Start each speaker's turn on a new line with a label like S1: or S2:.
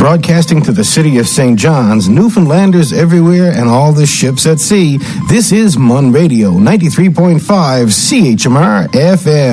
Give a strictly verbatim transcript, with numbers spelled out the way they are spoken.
S1: Broadcasting to the city of Saint John's, Newfoundlanders everywhere, and all the ships at sea, this is Mun Radio, ninety-three point five C H M R F M.